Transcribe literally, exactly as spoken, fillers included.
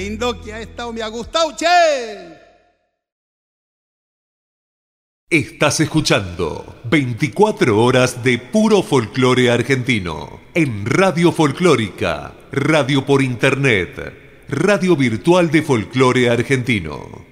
lindo que ha estado, me ha gustado, che. Estás escuchando veinticuatro horas de puro folclore argentino en Radio Folclórica, radio por internet, radio virtual de folclore argentino.